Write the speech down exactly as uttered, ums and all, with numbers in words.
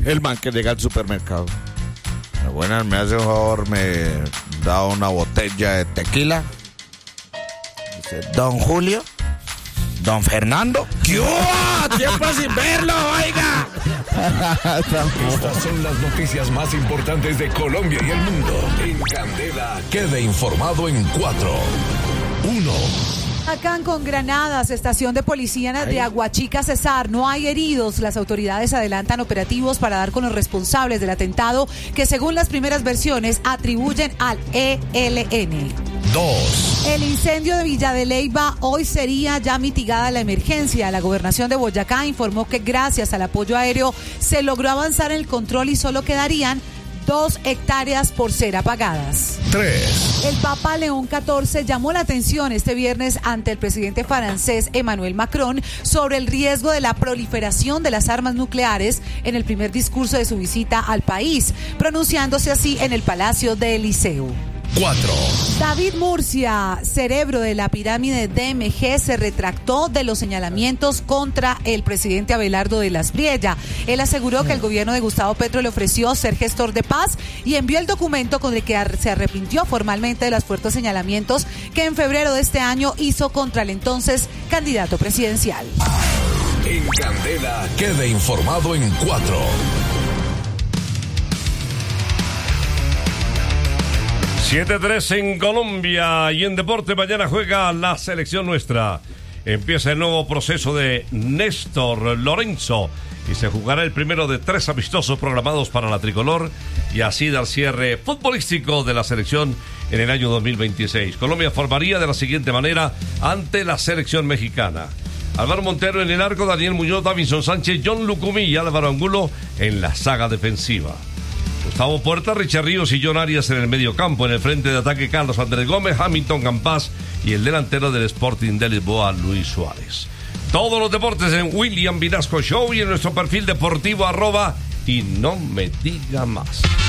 El man que llega al supermercado. Buenas, me hace un favor, me da una botella de tequila. Dice, don Julio, don Fernando. ¿Qué hubo? Tiempo sin verlo, oiga. Estas son las noticias más importantes de Colombia y el mundo. En Candela, quede informado en cuatro, uno. Atacan con granadas estación de policía de Aguachica, Cesar. No hay heridos. Las autoridades adelantan operativos para dar con los responsables del atentado que, según las primeras versiones, atribuyen al E L N. Dos. El incendio de Villa de Leyva, hoy sería ya mitigada la emergencia. La gobernación de Boyacá informó que gracias al apoyo aéreo se logró avanzar en el control y solo quedarían dos hectáreas por ser apagadas. Tres. El Papa León catorce llamó la atención este viernes ante el presidente francés Emmanuel Macron sobre el riesgo de la proliferación de las armas nucleares en el primer discurso de su visita al país, pronunciándose así en el Palacio de Eliseo. Cuatro. David Murcia, cerebro de la pirámide D M G, se retractó de los señalamientos contra el presidente Abelardo de la Espriella. Él aseguró que el gobierno de Gustavo Petro le ofreció ser gestor de paz y envió el documento con el que se arrepintió formalmente de los fuertes señalamientos que en febrero de este año hizo contra el entonces candidato presidencial. En Candela, quede informado en cuatro. siete tres en Colombia y en deporte mañana juega la selección nuestra. Empieza el nuevo proceso de Néstor Lorenzo y se jugará el primero de tres amistosos programados para la tricolor y así dar cierre futbolístico de la selección en el año dos mil veintiséis. Colombia formaría de la siguiente manera ante la selección mexicana: Álvaro Montero en el arco, Daniel Muñoz, Davinson Sánchez, John Lucumí y Álvaro Angulo en la saga defensiva. Gustavo Puerta, Richard Ríos y John Arias en el medio campo. En el frente de ataque, Carlos Andrés Gómez, Hamilton Campas y el delantero del Sporting de Lisboa, Luis Suárez. Todos los deportes en William Vinasco Show y en nuestro perfil deportivo arroba y no me diga más.